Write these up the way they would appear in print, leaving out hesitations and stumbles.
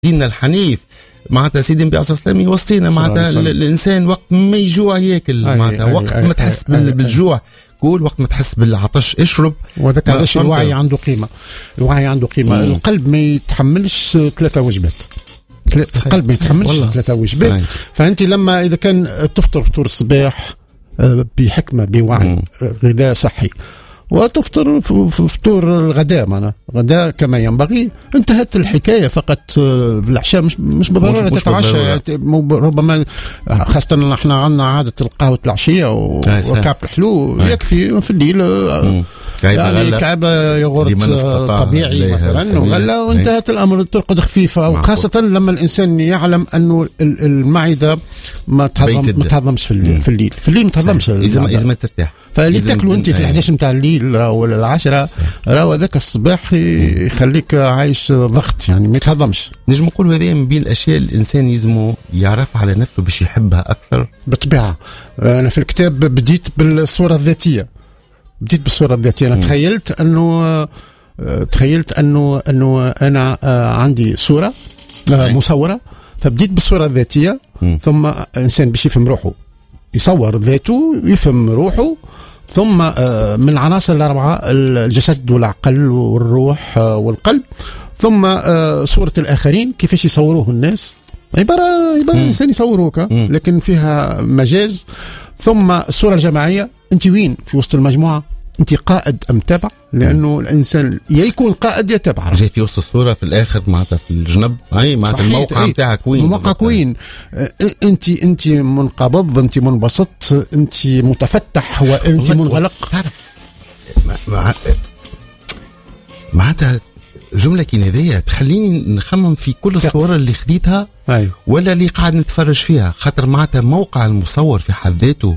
ديننا الحنيف معناتها سيدي النبي عليه الصلاة والسلام يوصينا معناتها الإنسان وقت ما يجوع ياكل معناتها وقت ما تحس بالجوع قول وقت ما تحس بالعطش اشرب. وذاك علاش الوعي عنده قيمة. الوعي عنده قيمة. القلب ما يتحملش 3 وجبات. القلب ما يتحملش 3 وجبات. فأنت لما إذا كان تفطر فطور الصباح بحكمة بوعي غذاء صحي وتفطر فطور الغداء معنا غداء كما ينبغي انتهت الحكاية. فقط في العشاء مش بالضرورة تتعشى ربما خاصة نحن عندنا عادة القهوة العشية وكعب الحلو يكفي في الليل يعني كعبة يغورت طبيعي مثلا وغلا وانتهت الأمر. ترقد خفيفة وخاصة لما الإنسان يعلم أنه المعدة ما تهضمش في الليل ما تهضمش إذا ما ترتاح. فاللي تاكلوا انت في 11 متاع الليل ولا 10 راهو ذاك الصباح يخليك عايش ضغط يعني ما يتهضمش. نجم نقولوا هذه من بين الاشياء الانسان يلزمه يعرفها على نفسه باش يحبها اكثر. بالطبيعه انا في الكتاب بديت بالصوره الذاتيه. انا تخيلت انه انا عندي صوره مصوره فبديت بالصوره الذاتيه. ثم الانسان باش يفهم روحه يصور ذاته يفهم روحه. ثم من العناصر الأربعة الجسد والعقل والروح والقلب. ثم صورة الآخرين كيفاش يصوروه الناس عبارة إنسان يصوروك لكن فيها مجاز. ثم الصورة الجماعية أنت وين في وسط المجموعة أنت قائد أم تابع لأنه الإنسان يكون قائد يتابع جاي في وسط الصورة في الآخر معناتها في الجنب أي معناتها الموقع بتاعك وين موقعك وين أنت منقبض أنت منبسط أنت متفتح وأنت منغلق. معناتها جملة كندية تخليني نخمم في كل الصور اللي خديتها ولا اللي قاعد نتفرج فيها خاطر معناتها موقع المصور في حد ذاته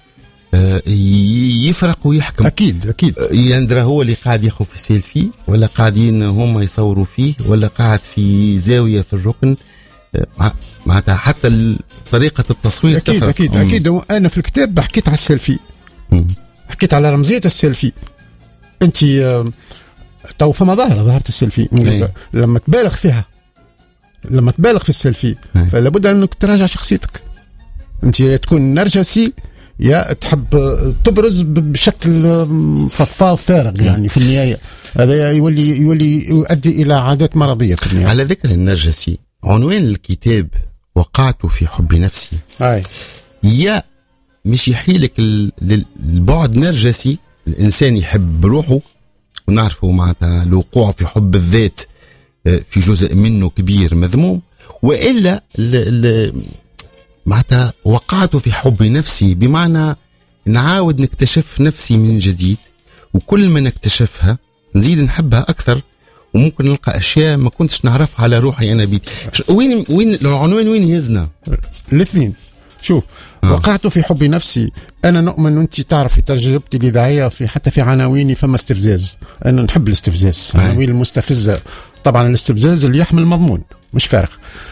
يفرق ويحكم. أكيد يندرى هو اللي قاعد ياخذ في السيلفي ولا قاعدين هم يصوروا فيه ولا قاعد في زاوية في الركن معناتها حتى طريقة التصوير أكيد أنا في الكتاب حكيت على السيلفي حكيت على رمزية السيلفي. أنت تو فما ظاهرة السيلفي لما تبالغ في السيلفي فلا بد أنك تراجع شخصيتك. أنت تكون نرجسي يا تحب تبرز بشكل فضفاض فارغ يعني في النهاية هذا يولي يؤدي إلى عادات مرضية في النهاية. على ذكر النرجسي عنوان الكتاب وقعت في حب نفسي يا مش يحيلك البعد نرجسي الإنسان يحب روحه ونعرفه معناتها الوقوع في حب الذات في جزء منه كبير مذموم وإلا معناتها وقعت في حب نفسي بمعنى نعاود نكتشف نفسي من جديد وكل ما نكتشفها نزيد نحبها أكثر وممكن نلقى أشياء ما كنتش نعرفها على روحي أنا بيت. وين العنوان وين يزنا الاثنين. شوف وقعت في حب نفسي أنا نؤمن وأنت تعرفي تجربتي الإذاعية في حتى في عناويني فما استفزاز. أنا نحب الاستفزاز عناوين المستفزة طبعا الاستفزاز اللي يحمل مضمون مش فارغ.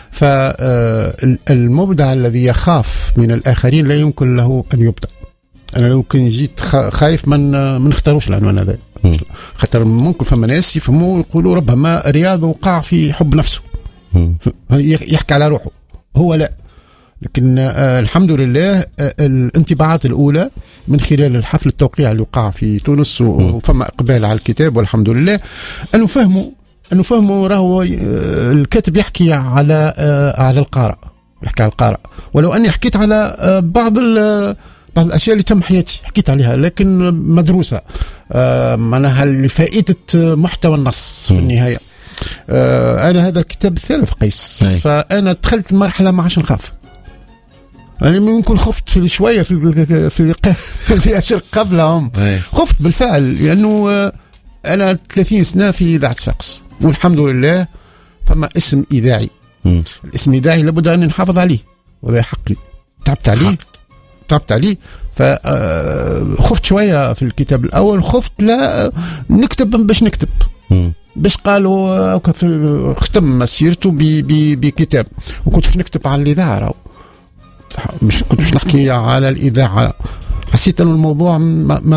فالمبدع الذي يخاف من الآخرين لا يمكن له أن يبدع. أنا لو كنت جيت خايف من نختاروش العنوان هذا خاطر ممكن فما ناس يفهموا يقولوا ربما رياض وقع في حب نفسه يحكي على روحه هو لا. لكن الحمد لله الانطباعات الأولى من خلال الحفل التوقيع اللي وقع في تونس وفما إقبال على الكتاب والحمد لله أنه فهموا راهو الكاتب يحكي على القارئ يحكي على القارئ ولو أني حكيت على بعض الأشياء اللي تم حياتي حكيت عليها لكن مدروسة معناها لفائدة محتوى النص في النهاية. أنا هذا الكتاب الثالث قيس فأنا دخلت المرحلة ما عادش نخاف. أنا ممكن خفت شوية في أشياء قبلهم خفت بالفعل لأنه أنا 30 سنة في إذاعة صفاقس والحمد لله فما اسم إذاعي الاسم إذاعي لابد أن نحافظ عليه وهذا حقي تعبت عليه فخفت شوية في الكتاب الأول خفت لا نكتب باش نكتب باش قالوا ختم مسيرته بكتاب وكنت نكتب على الإذاعة مش كنتش نحكي على الإذاعة. حسيت أن الموضوع ما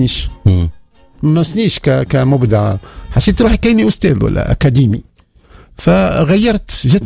مسنيش كمبدع حسيت روحي كأني أستاذ ولا أكاديمي فغيرت،